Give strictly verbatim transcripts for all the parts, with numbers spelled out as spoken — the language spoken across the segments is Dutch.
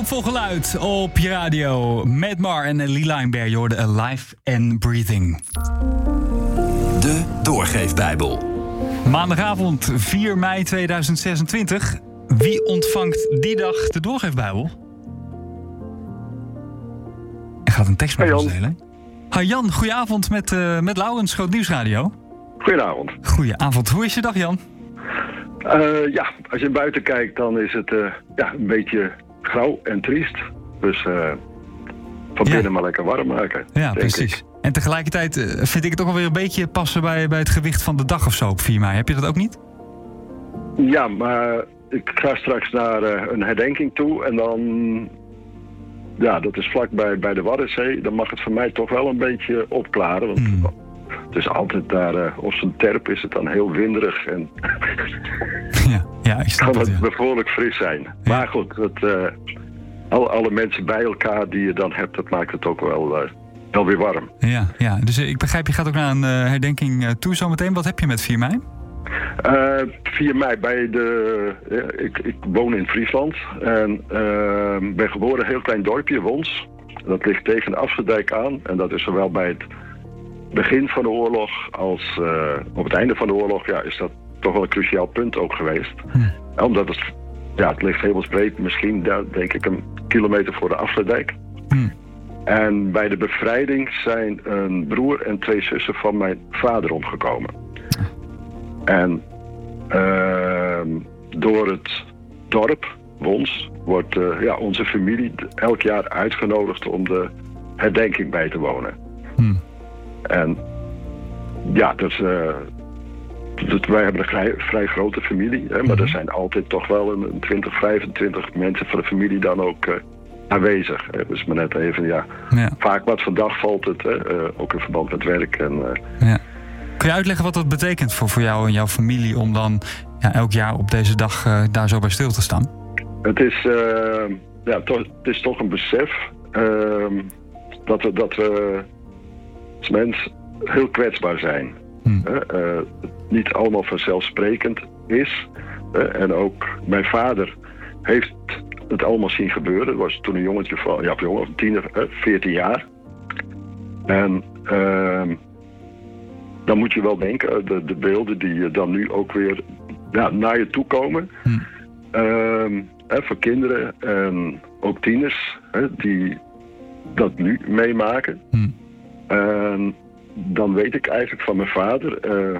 Hoopvol geluid op je radio. Matt Maher en Lee Lijnberg. Je hoorde Alive and Breathing. De Doorgeefbijbel. Maandagavond vier mei tweeduizend zesentwintig. Wie ontvangt die dag de Doorgeefbijbel? Er gaat een tekst met ons delen. Hi Jan, goedenavond met, uh, met Laurens, Groot Nieuwsradio. Goedenavond. Goedenavond, hoe is je dag Jan? Uh, ja, als je buiten kijkt dan is het uh, ja, een beetje grauw en triest. Dus uh, van binnen ja. maar lekker warm maken. Ja, precies. Ik. En tegelijkertijd uh, vind ik het ook wel weer een beetje passen bij, bij het gewicht van de dag of zo op vier mei. Heb je dat ook niet? Ja, maar ik ga straks naar uh, een herdenking toe en dan... Ja, dat is vlakbij bij de Waddenzee. Dan mag het voor mij toch wel een beetje opklaren. Want mm. het is altijd daar, uh, op zo'n terp is het dan heel winderig. En ja, ja, ik snap kan het ja. behoorlijk fris zijn. Ja. Maar goed, het, uh, alle, alle mensen bij elkaar die je dan hebt, dat maakt het ook wel, uh, wel weer warm. Ja, ja, dus uh, ik begrijp, je gaat ook naar een uh, herdenking uh, toe zometeen. Wat heb je met vier mei? Uh, vier mei bij de... Ja, ik, ik woon in Friesland en uh, ben geboren in een heel klein dorpje, Wons. Dat ligt tegen de Afsluitdijk aan en dat is zowel bij het begin van de oorlog als uh, op het einde van de oorlog, ja, is dat toch wel een cruciaal punt ook geweest. Hm. Omdat het, ja, het ligt hemelsbreed, misschien daar, denk ik een kilometer voor de Afsluitdijk. Hm. En bij de bevrijding zijn een broer en twee zussen van mijn vader omgekomen. En uh, door het dorp, Wons, wordt uh, ja, onze familie elk jaar uitgenodigd om de herdenking bij te wonen. Hmm. En ja, dus, uh, dus wij hebben een vrij, vrij grote familie, hè, maar hmm. er zijn altijd toch wel een, een twintig, vijfentwintig mensen van de familie dan ook uh, aanwezig. Hè. Dus maar net even, ja, ja. vaak wat vandaag valt het, hè, uh, ook in verband met werk en... Uh, ja. Kun je uitleggen wat dat betekent voor, voor jou en jouw familie om dan ja, elk jaar op deze dag uh, daar zo bij stil te staan? Het is, uh, ja, toch, het is toch een besef uh, dat, we, dat we als mens heel kwetsbaar zijn. Hmm. Uh, uh, niet allemaal vanzelfsprekend is. Uh, en ook mijn vader heeft het allemaal zien gebeuren. Dat was toen een jongetje van, ja, jongen, tien, uh, veertien jaar. En... Uh, dan moet je wel denken, de, de beelden die dan nu ook weer ja, naar je toe komen. Hmm. Um, hè, voor kinderen en ook tieners hè, die dat nu meemaken. Hmm. En dan weet ik eigenlijk van mijn vader, uh,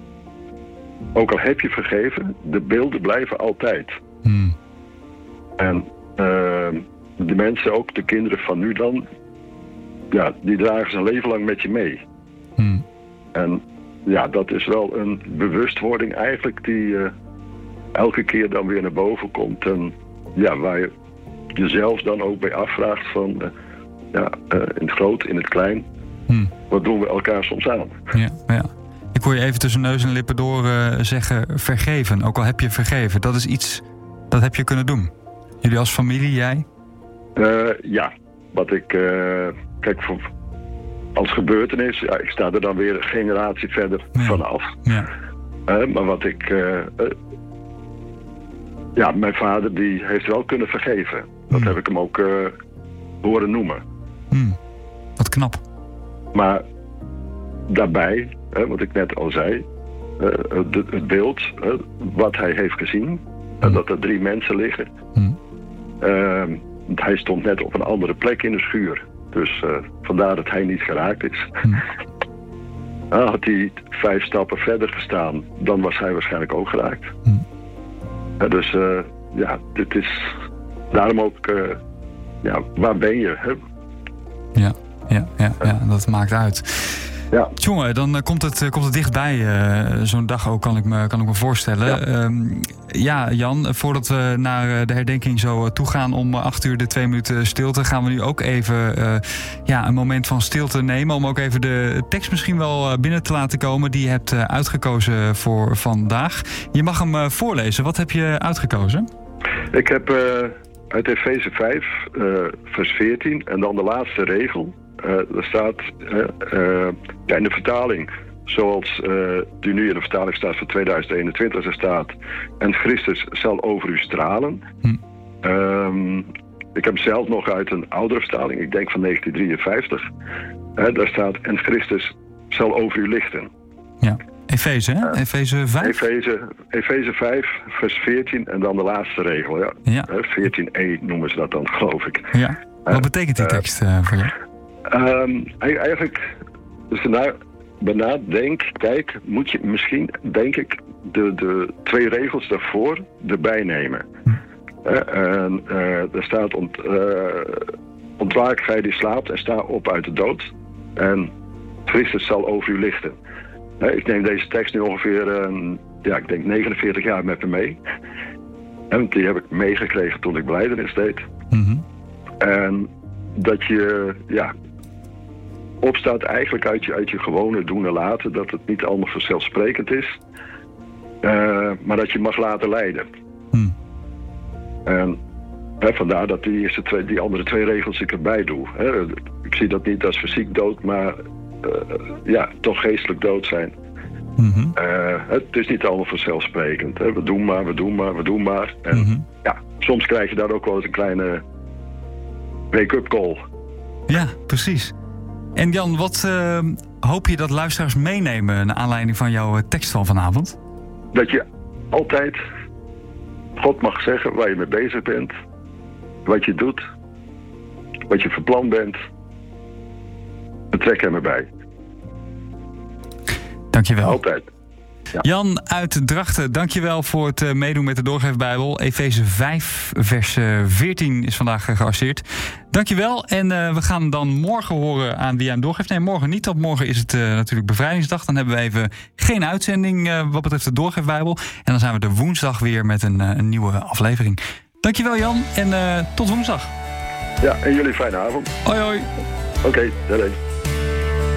ook al heb je vergeven, de beelden blijven altijd. Hmm. En uh, de mensen, ook de kinderen van nu dan, ja, die dragen ze een leven lang met je mee. Hmm. En ja, dat is wel een bewustwording eigenlijk die uh, elke keer dan weer naar boven komt. En ja, waar je jezelf dan ook bij afvraagt van, uh, ja, uh, in het groot, in het klein, hmm. wat doen we elkaar soms aan? Ja, ja. Ik hoor je even tussen neus en lippen door uh, zeggen vergeven. Ook al heb je vergeven, dat is iets, dat heb je kunnen doen. Jullie als familie, jij? Uh, ja, wat ik, uh, kijk, voor... als gebeurtenis, ja, ik sta er dan weer een generatie verder ja. vanaf. Ja. Uh, maar wat ik... Uh, uh, ja, mijn vader die heeft wel kunnen vergeven. Dat mm. heb ik hem ook uh, horen noemen. Mm. Wat knap. Maar daarbij, uh, wat ik net al zei... Uh, de, het beeld, uh, wat hij heeft gezien... Mm. Uh, dat er drie mensen liggen... Mm. Uh, hij stond net op een andere plek in de schuur... Dus uh, vandaar dat hij niet geraakt is. Hmm. Uh, had hij vijf stappen verder gestaan, dan was hij waarschijnlijk ook geraakt. Hmm. Uh, dus uh, ja, dit is daarom ook, uh, ja, waar ben je? Hè? Ja, ja, ja, ja, dat maakt uit. Ja. Jongen, dan uh, komt, het, uh, komt het dichtbij, uh, zo'n dag ook, kan ik me, kan ik me voorstellen. Ja. Um, ja, Jan, voordat we naar uh, de herdenking zo uh, toe gaan om uh, acht uur de twee minuten stilte, gaan we nu ook even uh, ja, een moment van stilte nemen. Om ook even de tekst misschien wel uh, binnen te laten komen die je hebt uh, uitgekozen voor vandaag. Je mag hem uh, voorlezen. Wat heb je uitgekozen? Ik heb uh, uit Efeze vijf, uh, vers veertien en dan de laatste regel. Uh, er staat uh, uh, ja, in de vertaling, zoals uh, die nu in de vertaling staat voor tweeduizend eenentwintig, er staat: en Christus zal over u stralen. Hm. Um, ik heb zelf nog uit een oudere vertaling, ik denk van negentien drieënvijftig. Hè, daar staat, en Christus zal over u lichten. Ja, Efeze, hè? Uh, Efeze vijf? Efeze, Efeze vijf, vers veertien en dan de laatste regel. Ja. Ja. veertien e noemen ze dat dan, geloof ik. Ja. Wat uh, betekent die tekst uh, voor jou? Um, eigenlijk, dus daarna, daarna denk, kijk, moet je misschien, denk ik, de, de twee regels daarvoor erbij nemen. Hm. Uh, en uh, er staat, ont, uh, ontwaak gij die slaapt en sta op uit de dood. En Christus zal over u lichten. Uh, ik neem deze tekst nu ongeveer, uh, ja, ik denk negenenveertig jaar met me mee. En die heb ik meegekregen toen ik belijdenis deed. Mm-hmm. En dat je, ja, opstaat eigenlijk uit je, uit je gewone doen en laten. Dat het niet allemaal vanzelfsprekend is. Uh, maar dat je mag laten leiden. Mm. En hè, vandaar dat die, eerste twee, die andere twee regels ik erbij doe. Hè. Ik zie dat niet als fysiek dood, maar uh, ja, toch geestelijk dood zijn. Mm-hmm. Uh, het is niet allemaal vanzelfsprekend. Hè. We doen maar, we doen maar, we doen maar. En mm-hmm. ja, soms krijg je daar ook wel eens een kleine wake-up call. Ja, precies. En Jan, wat uh, hoop je dat luisteraars meenemen naar aanleiding van jouw tekst van vanavond? Dat je altijd God mag zeggen waar je mee bezig bent, wat je doet, wat je van plan bent. Betrek hem erbij. Dankjewel. Altijd. Ja. Jan uit Drachten, dankjewel voor het uh, meedoen met de Doorgeefbijbel. Efeze vijf, vers uh, veertien is vandaag uh, gearresteerd. Dankjewel en uh, we gaan dan morgen horen aan wie hij hem doorgeeft. Nee, morgen niet, want morgen is het uh, natuurlijk bevrijdingsdag. Dan hebben we even geen uitzending uh, wat betreft de Doorgeefbijbel. En dan zijn we de woensdag weer met een, uh, een nieuwe aflevering. Dankjewel Jan en uh, tot woensdag. Ja, en jullie fijne avond. Hoi hoi. Oké, okay, doei.